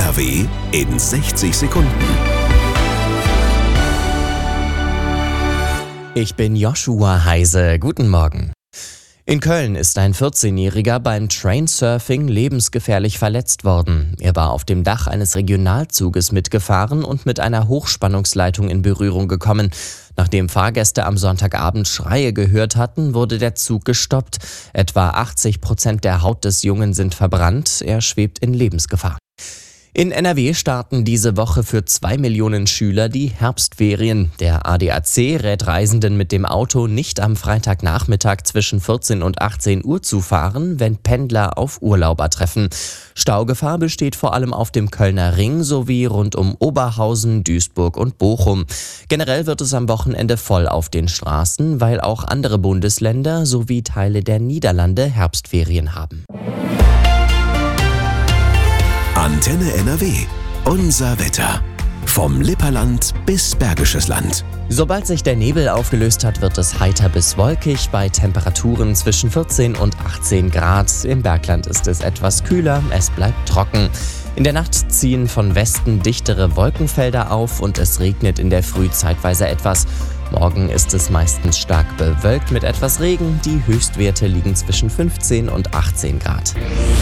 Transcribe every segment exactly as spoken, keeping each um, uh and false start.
R W in sechzig Sekunden. Ich bin Joshua Heise. Guten Morgen. In Köln ist ein vierzehnjähriger beim Trainsurfing lebensgefährlich verletzt worden. Er war auf dem Dach eines Regionalzuges mitgefahren und mit einer Hochspannungsleitung in Berührung gekommen. Nachdem Fahrgäste am Sonntagabend Schreie gehört hatten, wurde der Zug gestoppt. Etwa achtzig Prozent der Haut des Jungen sind verbrannt. Er schwebt in Lebensgefahr. In N R W starten diese Woche für zwei Millionen Schüler die Herbstferien. Der A D A C rät Reisenden mit dem Auto nicht am Freitagnachmittag zwischen vierzehn und achtzehn Uhr zu fahren, wenn Pendler auf Urlauber treffen. Staugefahr besteht vor allem auf dem Kölner Ring sowie rund um Oberhausen, Duisburg und Bochum. Generell wird es am Wochenende voll auf den Straßen, weil auch andere Bundesländer sowie Teile der Niederlande Herbstferien haben. Antenne N R W. Unser Wetter. Vom Lipperland bis Bergisches Land. Sobald sich der Nebel aufgelöst hat, wird es heiter bis wolkig bei Temperaturen zwischen vierzehn und achtzehn Grad. Im Bergland ist es etwas kühler, es bleibt trocken. In der Nacht ziehen von Westen dichtere Wolkenfelder auf und es regnet in der Früh zeitweise etwas. Morgen ist es meistens stark bewölkt mit etwas Regen. Die Höchstwerte liegen zwischen fünfzehn und achtzehn Grad.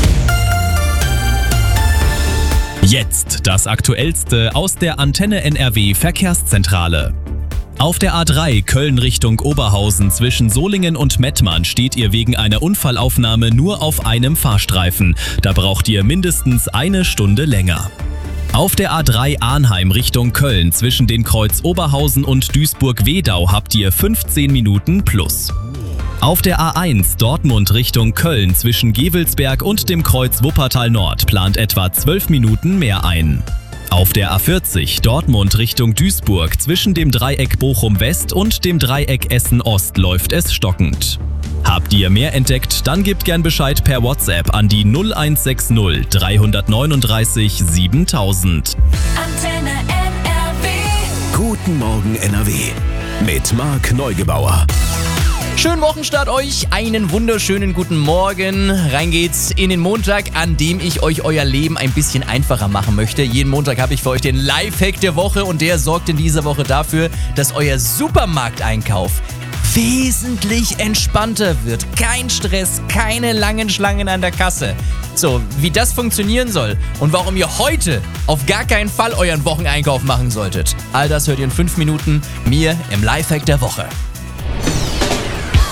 Jetzt das Aktuellste aus der Antenne N R W Verkehrszentrale. Auf der A drei Köln Richtung Oberhausen zwischen Solingen und Mettmann steht ihr wegen einer Unfallaufnahme nur auf einem Fahrstreifen. Da braucht ihr mindestens eine Stunde länger. Auf der A drei Arnheim Richtung Köln zwischen den Kreuz Oberhausen und Duisburg-Wedau habt ihr fünfzehn Minuten plus. Auf der A eins Dortmund Richtung Köln zwischen Gevelsberg und dem Kreuz Wuppertal Nord plant etwa zwölf Minuten mehr ein. Auf der A vierzig Dortmund Richtung Duisburg zwischen dem Dreieck Bochum West und dem Dreieck Essen Ost läuft es stockend. Habt ihr mehr entdeckt, dann gebt gern Bescheid per WhatsApp an die null eins sechs null drei neun drei siebentausend. Antenne N R W. Guten Morgen N R W. Mit Marc Neugebauer. Schönen Wochenstart euch, einen wunderschönen guten Morgen. Rein geht's in den Montag, an dem ich euch euer Leben ein bisschen einfacher machen möchte. Jeden Montag habe ich für euch den Lifehack der Woche und der sorgt in dieser Woche dafür, dass euer Supermarkteinkauf wesentlich entspannter wird. Kein Stress, keine langen Schlangen an der Kasse. So, wie das funktionieren soll und warum ihr heute auf gar keinen Fall euren Wocheneinkauf machen solltet, all das hört ihr in fünf Minuten mir im Lifehack der Woche.